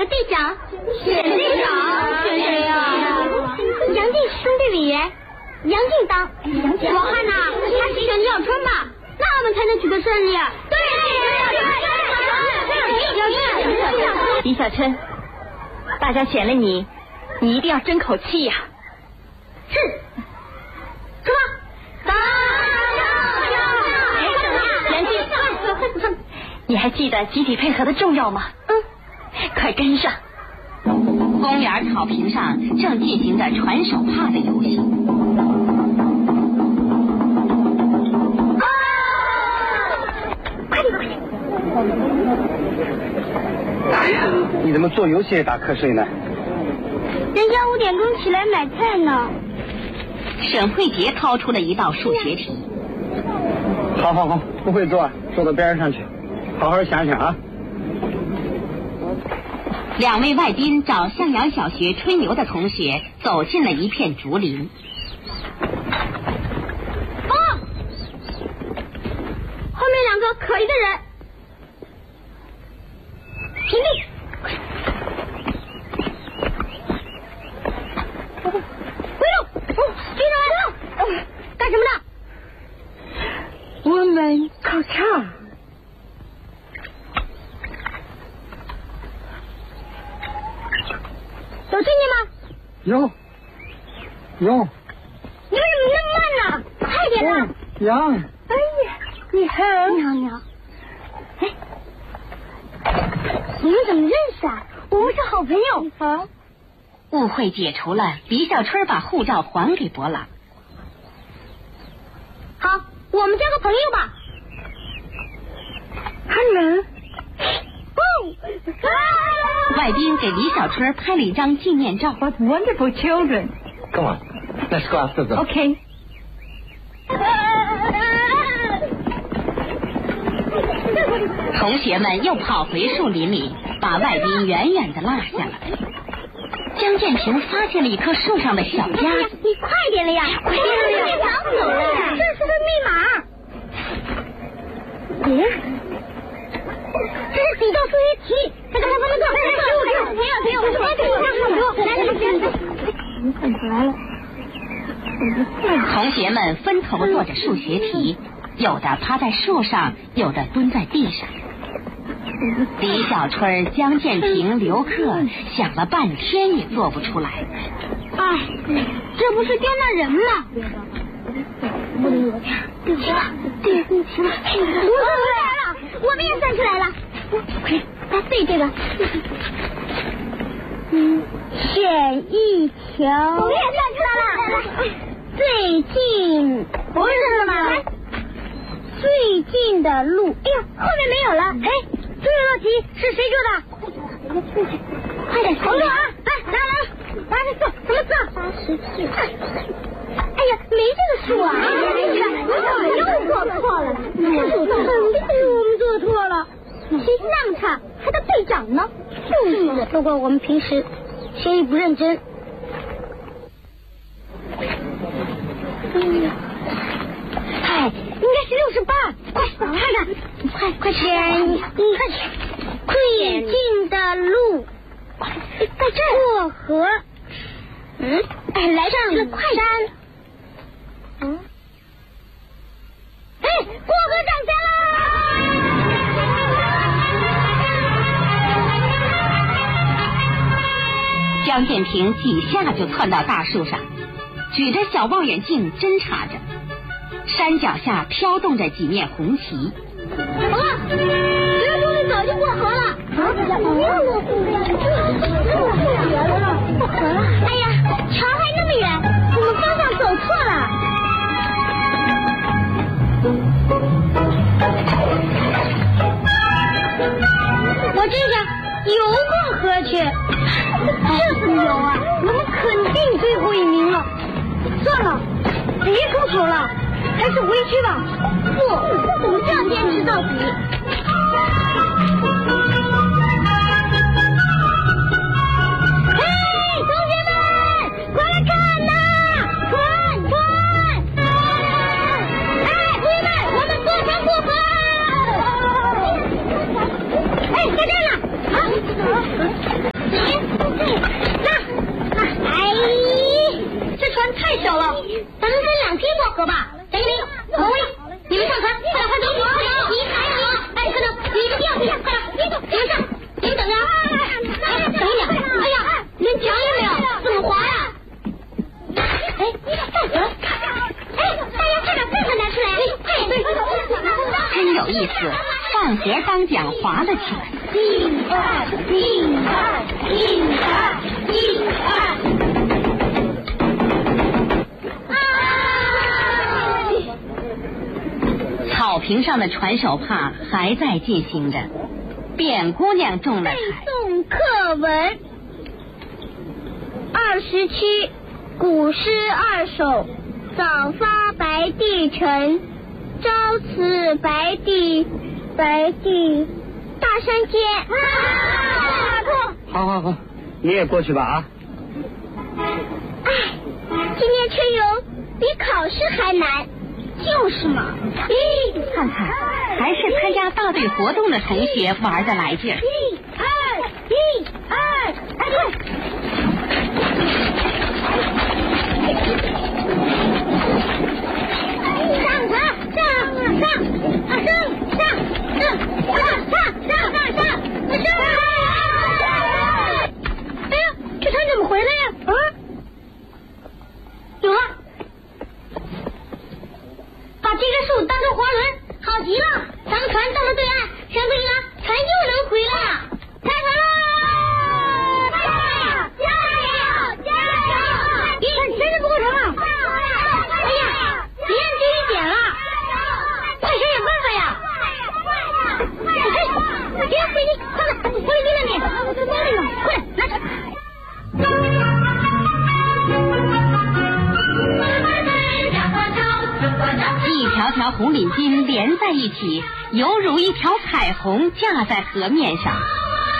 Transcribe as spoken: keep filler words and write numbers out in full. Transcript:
个队长？选队长？选谁呀？杨静是兄弟里人，杨静当。我看呐，还是选李小春吧，那我们才能取得胜利。对。 李小春，大家选了你，你一定要争口气呀。 是。出发。 杨静，你还记得集体配合的重要吗？ 嗯， 快跟上。 公园草坪上正进行着传手帕的游戏。 哎呀，你怎么做游戏也打瞌睡呢？ 人家五点钟起来买菜呢。 沈慧杰掏出了一道数学题。 好好好，不会做，坐到边上去，好好想想啊。 两位外宾找向阳小学春游的同学走进了一片竹林。 哦，后面两个可疑的人，停地。不用，追上来！干什么呢？ 我们考察。 有听见吗？ 有，有。 你为什么那么慢呢？快点啊！ 有。 哎呀，你好，你好，你好。哎，你们怎么认识啊？我们是好朋友。好。 误会解除了，李小春把护照还给伯朗。 好，我们交个朋友吧。 Hello。 外宾给李小春拍了一张纪念照。 What wonderful children! Come on, let's go after them. Okay. 同学们又跑回树林里，把外宾远远的落下了。江建平发现了一棵树上的小鸭。 你快点了呀！快点了，别跑走了。这是个密码。嗯，这是比照数学题。快快快快快！没有没有没有，来给我看看我，来来来，你看出来了。 同学们分头做着数学题，有的趴在树上，有的蹲在地上。李小春、江建平、刘克想了半天也做不出来。 哎，这不是刁难人吗？不能有他，对不起了，对不起了，我算出来了，我们也算出来了。快，来对这个。嗯，选一条。我们也算出来了。最近不是了吗？最近的路，哎呀，后面没有了。哎，最后一道题是谁做的？快点，重做啊！来来来，八十四，什么字？八十四。哎呀，没这个数啊！又做错了，这数错了，我们做错了。谁那么差，还当队长呢？就是的，都怪我们平时学习不认真。嗯，哎，应该是六十八，快看看，快快选，你快点，最近的路在这儿，过河，嗯，哎，来上了快山，嗯，哎，过河上山啦！ 江建平几下就窜到大树上，举着小望远镜侦察着。山脚下飘动着几面红旗。 好了，别人兄弟早就过河了。啊？过河了？哎呀，桥还那么远，我们方向走错了。我这个游过河去。这怎么游啊？我们肯定最后一名了。算了，别出头了。还是回去吧。不，我们这样坚持到底。嘿，同学们，快来看呐！船船！哎，同学们，我们坐船过河。哎，在这儿呢！啊！ 子饭盒当桨划了起来。 一二一二一二一二。草坪上的传手帕还在进行着。卞姑娘中了彩。 背诵课文二十七，古诗二首。早发白帝城，朝辞白帝，白帝大山间。啊！ 好好好，你也过去吧啊！ 哎，今天春游比考试还难。就是嘛。 咦，看看，还是参加大队活动的同学玩得来劲儿。 一二一二，哎对。上上上上啊上上上上上上上上上！哎呀，这船怎么回来呀？啊，有了！把这棵树当成滑轮，好极了！咱们船到了对岸，绳子一拉，船又能回来了。开船喽！加油！加油！加油！咦，真是不够长啊！哎呀，离岸距离减了，快想想办法呀！哎，别回你，快点，回你那里，我在包里呢，快点拿去。 一条条红领巾连在一起，犹如一条彩虹架在河面上。